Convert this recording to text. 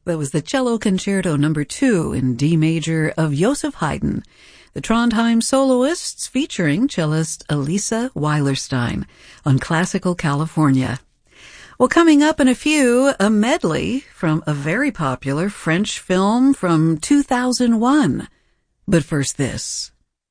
That was the Cello Concerto No. 2 in D major of Joseph Haydn. The Trondheim Soloists featuring cellist Elisa Weilerstein on Classical California. Well, coming up in a few, a medley from a very popular French film from 2001. But first this.